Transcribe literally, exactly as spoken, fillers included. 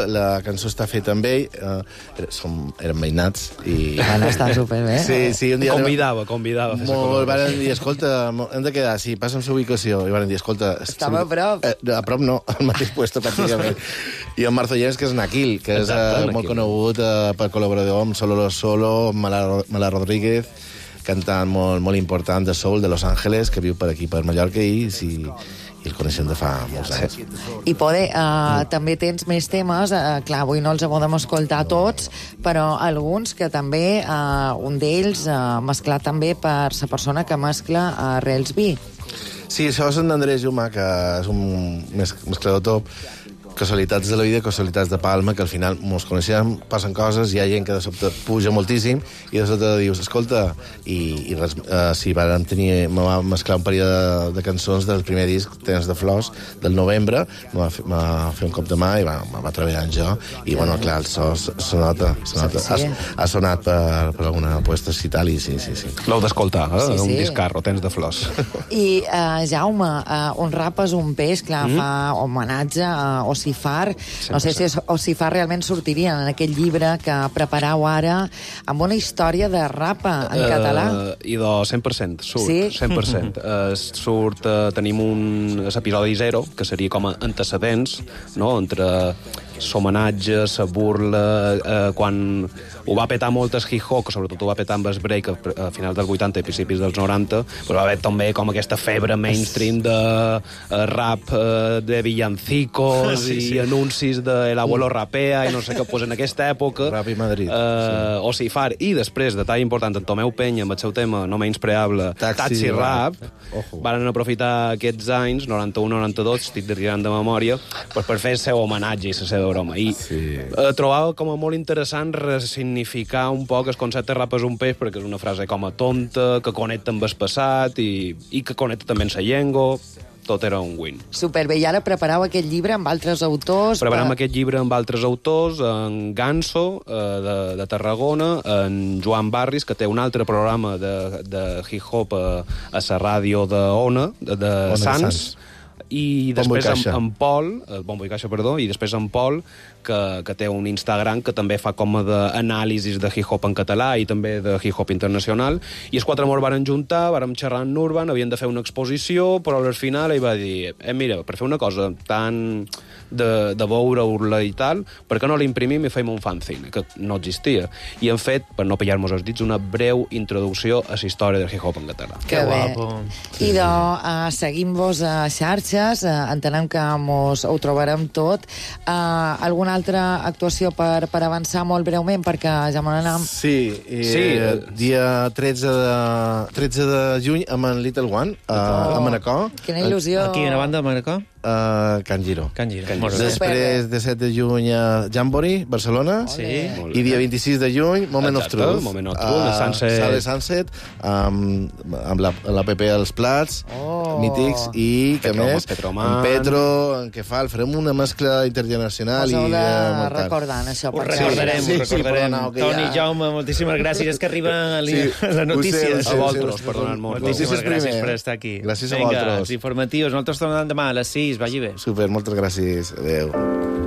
la cançó està feta amb ell, eh, som, érem veïnats i... Van estar superbé. Sí, sí, un dia... Convidava, convidava. Molt, van dir, escolta, hem de quedar, sí, passa'm la ubicació. I van dir, escolta... Estava a prop. Eh, a prop no, al mateix puesto, pràcticament. I en Marzo Llens, que és Naquil, que és eh, molt conegut eh, per col·laborador amb Solo Los Solo, amb Mala, Mala Rodríguez, cantant molt, molt important de soul de Los Ángeles, que viu per aquí, per Mallorca, i, i, i el coneixem de fa molts anys. I poder, uh, també tens més temes, uh, clar, avui no els podem escoltar tots, però alguns que també, uh, un d'ells uh, mesclat també per la persona que mescla uh, Relsby. Sí, això és en Andrés Jumà, que és un mes mesclador top. Casualitats de la vida, casualitats de Palma, que al final mos coneixem, passen coses, hi ha gent que de sobte puja moltíssim i de sobte dius, escolta, i, i res, uh, sí, vam tenir, me va mesclar un parell de, de cançons del primer disc, Temps de Flors, del novembre, me va, fer, me va fer un cop de mà i va, me va treballar en jo, i bueno, clar, el so se nota, se nota. Ha, ha sonat per, per alguna puesta i tal, i sí, sí, sí. L'heu d'escoltar, eh? Sí, sí. Un discarro, Temps de Flors. I, uh, Jaume, uh, un rap és un peix, clar, mm. fa homenatge a Ocifar. No sé si Ocifar realment sortiria en aquell llibre que preparau ara amb una història de rap en uh, català. I de cent per cent, surt, sí? cent per cent. uh, surt, uh, tenim un episodi zero, que seria com a antecedents, no?, entre l'homenatge, la burla, eh, quan ho va petar molt el hip-hop, que sobretot ho va petar amb el break a, a finals dels vuitanta i principis dels noranta, però va haver també com aquesta febre mainstream de uh, rap uh, de villancicos sí, sí. i anuncis de El Abuelo Rapea i no sé què, pues en aquesta època Rap i Madrid. Uh, sí. Ocifar, i després, detall important, en Tomeu Penya amb el seu tema no menys preable, Taxi, Taxi Rap, Ojo. Van aprofitar aquests anys, noranta-u noranta-dos, estic tirant de memòria, pues per fer el seu homenatge i la seva broma. I sí. uh, trobava com a molt interessant resignificar un poc el concepte rap és un peix, perquè és una frase com a tonta, que connecta amb el passat i, i que connecta també amb la llengua. Tot era un win. Superbé. I ara preparau aquest llibre amb altres autors? Preparem per... aquest llibre amb altres autors, en Ganso, eh, de, de Tarragona, en Joan Barris, que té un altre programa de, de hip-hop a, a la ràdio d'Ona, de, de Ona Sants, de Sants. I després en, en Pol, eh, Bombo i Caixa, perdó, i després en Pol, que, que té un Instagram que també fa com a d'anàlisis de hip-hop en català i també de hip-hop internacional, i els quatre morts varen juntar, vàrem xerrar en Urban, havien de fer una exposició, però al final ell va dir, eh, mira, per fer una cosa tan de, de veure-la i tal, per què no l'imprimim i fem un fanzine, que no existia. I hem fet, per no pillar-nos els dits, una breu introducció a la història del hip-hop en català. Que bé. I de, uh, seguim-vos a xarxes, uh, entenem que mos ho trobarem tot. Uh, alguna altra actuació per, per avançar molt breument, perquè ja me n'anem... Sí, i, sí. Eh, dia tretze de, tretze de juny amb en Little One, a, oh. a Manacor. Quina il·lusió. Aquí, a la banda de Manacor? Uh, Can Giro. Can Giro. Can Giro. Després de set de juny a Jamboree, Barcelona. Sí. I dia vint-i-sis de juny, Moment of Truth. Moment of Truth, uh, Sunset. Sala Sunset, um, amb la, la P P als plats, oh. mítics, i què Petro, més? Petroman. En Petro, en què fa, farem una mescla intergeneracional. Us heu i de uh, recordant, això. Ho recordarem, sí, ho sí, recordarem. perdoneu, que Toni, ja... Jaume, moltíssimes gràcies. És que arriba sí, les notícies. Ho sé, ho sé, a vosaltres, ho sé, perdoneu molt. Moltíssimes Notícies gràcies primer, per eh? estar aquí. Gràcies a Vinga, vosaltres. els informatius. Nosaltres tornem demà a les sis. Vagi bé. Super, moltes gràcies. Adéu.